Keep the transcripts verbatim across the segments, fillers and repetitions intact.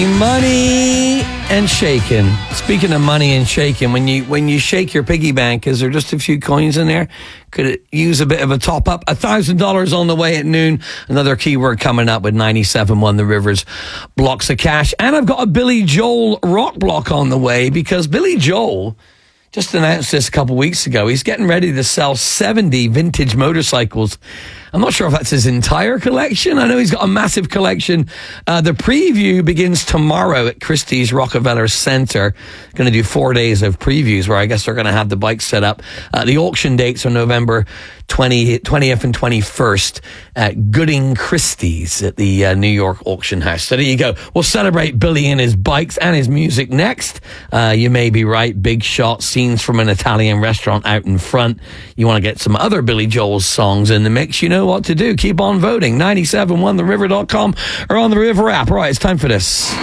Money and shaking. Speaking of money and shaking, when you when you shake your piggy bank, is there just a few coins in there? Could it use a bit of a top up? A thousand dollars on the way at noon. Another keyword coming up with ninety-seven point one The Rivers blocks of cash. And I've got a Billy Joel rock block on the way, because Billy Joel just announced this a couple weeks ago. He's getting ready to sell seventy vintage motorcycles. I'm not sure if that's his entire collection. I know he's got a massive collection. Uh, the preview begins tomorrow at Christie's Rockefeller Center. Going to do four days of previews where I guess they're going to have the bikes set up. Uh, the auction dates are November twentieth and twenty-first at Gooding Christie's at the uh, New York Auction House. So there you go. We'll celebrate Billy and his bikes and his music next. Uh, you may be right. Big shot, scenes from an Italian restaurant out in front. You want to get some other Billy Joel's songs in the mix, you know what to do. Keep on voting. ninety-seven point one the river dot com or on the River app. All right, it's time for this.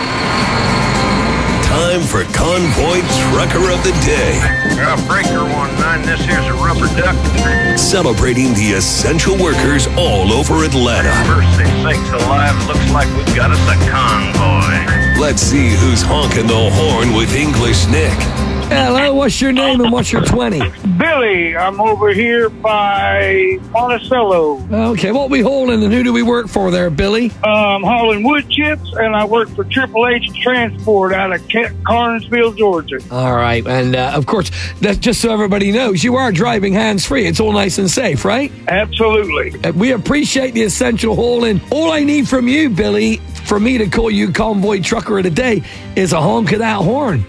Time for Convoy Trucker of the Day. Got a breaker one nine. This here's a rubber duck. Celebrating the essential workers all over Atlanta. Mercy sakes alive, looks like we've got us a convoy. Let's see who's honking the horn with English Nick. Hello, what's your name and what's your twenty? Billy, I'm over here by Monticello. Okay, what we hauling and who do we work for there, Billy? Um, hauling wood chips, and I work for Triple H Transport out of Carnesville, Georgia. All right, and uh, of course, that's just so everybody knows, you are driving hands-free. It's all nice and safe, right? Absolutely. Uh, we appreciate the essential hauling. All I need from you, Billy, for me to call you Convoy Trucker of the Day, is a honk of that horn.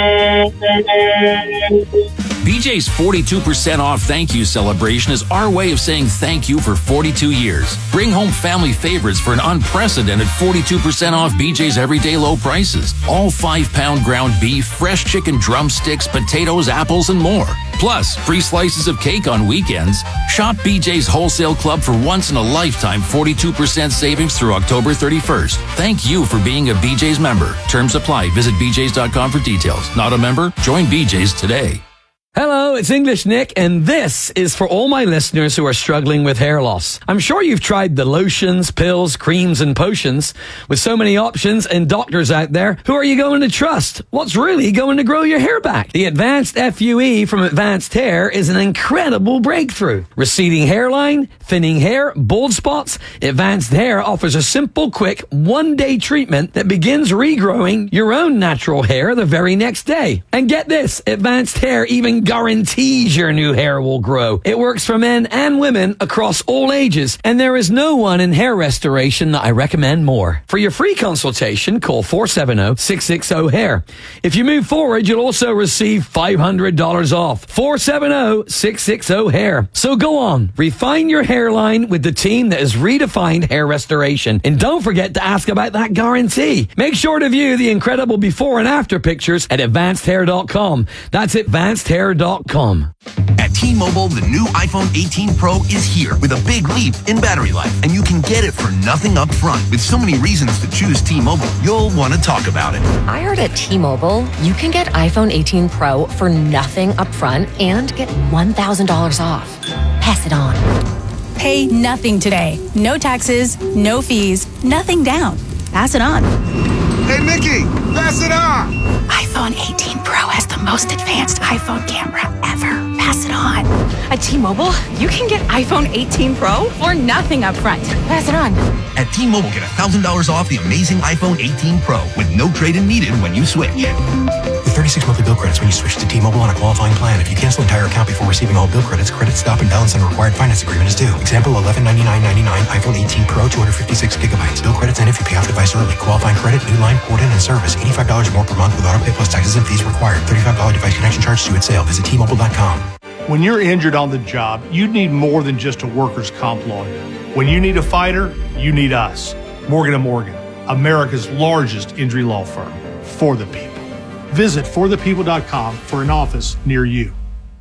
B J's forty-two percent off thank you celebration is our way of saying thank you for forty-two years. Bring home family favorites for an unprecedented forty-two percent off B J's everyday low prices. All five-pound ground beef, fresh chicken drumsticks, potatoes, apples, and more. Plus, free slices of cake on weekends. Shop B J's Wholesale Club for once-in-a-lifetime forty-two percent savings through October thirty-first. Thank you for being a B J's member. Terms apply. Visit b j's dot com for details. Not a member? Join B J's today. Hello, it's English Nick, and this is for all my listeners who are struggling with hair loss. I'm sure you've tried the lotions, pills, creams, and potions. With so many options and doctors out there, who are you going to trust? What's really going to grow your hair back? The Advanced F U E from Advanced Hair is an incredible breakthrough. Receding hairline, thinning hair, bald spots, Advanced Hair offers a simple, quick, one-day treatment that begins regrowing your own natural hair the very next day. And get this, Advanced Hair even guarantees your new hair will grow. It works for men and women across all ages, and there is no one in hair restoration that I recommend more. For your free consultation, call four seven zero, six six zero, hair. If you move forward, you'll also receive five hundred dollars off. four seven zero, six six zero, hair. So go on, refine your hairline with the team that has redefined hair restoration. And don't forget to ask about that guarantee. Make sure to view the incredible before and after pictures at advanced hair dot com. That's advanced hair dot com. At T-Mobile, the new iPhone eighteen Pro is here with a big leap in battery life, and you can get it for nothing up front. With so many reasons to choose T-Mobile, you'll want to talk about it. I heard at T-Mobile, you can get iPhone eighteen Pro for nothing up front and get one thousand dollars off. Pass it on. Pay nothing today. No taxes, no fees, nothing down. Pass it on. Hey, Nikki, pass it on. iPhone eighteen Pro has the most advanced iPhone camera ever. Pass it on. At T-Mobile, you can get iPhone eighteen Pro for nothing up front. Pass it on. At T-Mobile, get one thousand dollars off the amazing iPhone eighteen Pro with no trade-in needed when you switch. With thirty-six monthly bill credits when you switch to T-Mobile on a qualifying plan. If you cancel entire account before receiving all bill credits, credit stop and balance on a required finance agreement is due. Example, eleven ninety-nine ninety-nine iPhone eighteen Pro, two hundred fifty-six gigabytes. Bill credits end if you pay off device early. Qualifying credit, new line, port in, and service. eighty-five dollars more per month with auto pay plus taxes and fees required. thirty-five dollars device connection charge due at sale. Visit T Mobile dot com. When you're injured on the job, you need more than just a workers' comp lawyer. When you need a fighter, you need us. Morgan and Morgan, America's largest injury law firm. For the people. Visit for the people dot com for an office near you.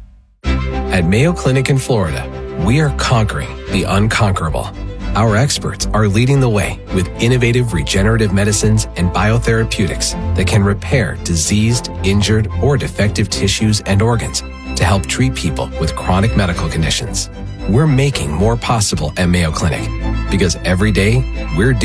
At Mayo Clinic in Florida, we are conquering the unconquerable. Our experts are leading the way with innovative regenerative medicines and biotherapeutics that can repair diseased, injured, or defective tissues and organs to help treat people with chronic medical conditions. We're making more possible at Mayo Clinic because every day we're doing